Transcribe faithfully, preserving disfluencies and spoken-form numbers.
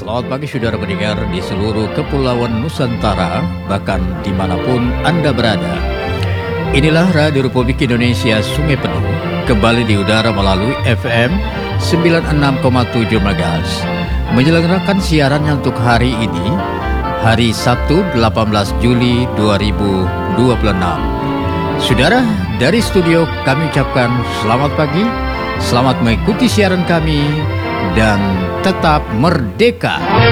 Selamat pagi saudara pendengar di seluruh kepulauan Nusantara, bahkan dimanapun Anda berada. Inilah Radio Republik Indonesia Sungai Penuh, kembali di udara melalui F M sembilan puluh enam koma tujuh MHz, menyelenggarakan siarannya untuk hari ini, hari Sabtu delapan belas Juli dua ribu dua puluh enam. Saudara, dari studio kami ucapkan selamat pagi, selamat mengikuti siaran kami, dan tetap merdeka.